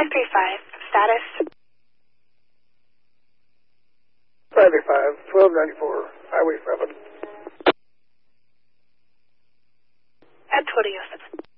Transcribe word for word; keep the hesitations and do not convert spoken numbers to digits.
three five. Status? five eight five, twelve ninety-four, Highway seven. At twenty oh seven.